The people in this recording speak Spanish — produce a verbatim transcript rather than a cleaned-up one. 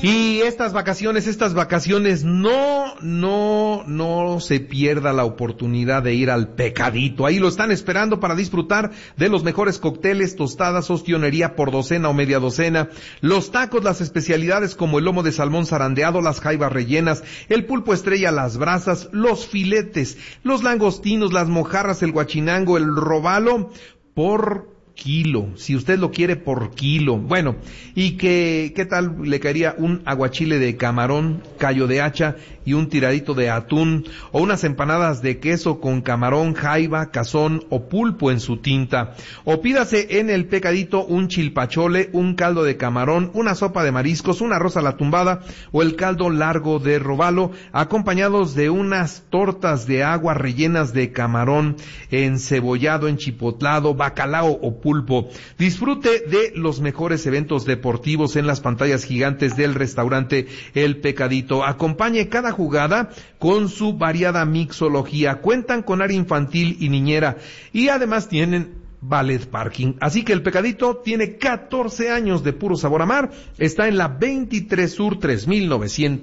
Y estas vacaciones, estas vacaciones, no, no, no se pierda la oportunidad de ir al Pecadito. Ahí lo están esperando para disfrutar de los mejores cócteles, tostadas, ostionería por docena o media docena, los tacos, las especialidades como el lomo de salmón zarandeado, las jaivas rellenas, el pulpo estrella, las brasas, los filetes, los langostinos, las mojarras, el guachinango, el robalo, por kilo, si usted lo quiere por kilo. Bueno, y que, ¿qué tal le caería un aguachile de camarón, callo de hacha y un tiradito de atún, o unas empanadas de queso con camarón, jaiba, cazón o pulpo en su tinta? O pídase en el Pecadito un chilpachole, un caldo de camarón, una sopa de mariscos, un arroz a la tumbada o el caldo largo de robalo, acompañados de unas tortas de agua rellenas de camarón encebollado, enchipotlado, bacalao o pulpo. Disfrute de los mejores eventos deportivos en las pantallas gigantes del restaurante El Pecadito. Acompañe cada jugada con su variada mixología. Cuentan con área infantil y niñera y además tienen valet parking. Así que El Pecadito tiene catorce años de puro sabor a mar. Está en la veintitrés Sur tres mil novecientos